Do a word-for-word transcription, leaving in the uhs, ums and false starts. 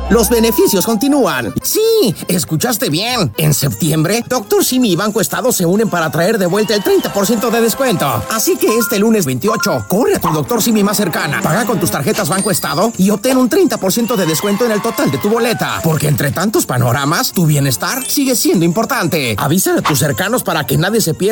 Los beneficios continúan. Sí, escuchaste bien. En septiembre, Doctor Simi y Banco Estado se unen para traer de vuelta el treinta por ciento de descuento. Así que este lunes veintiocho, corre a tu Doctor Simi más cercana, paga con tus tarjetas Banco Estado y obtén un treinta por ciento de descuento en el total de tu boleta. Porque entre tantos panoramas, tu bienestar sigue siendo importante. Avisa a tus cercanos para que nadie se pierda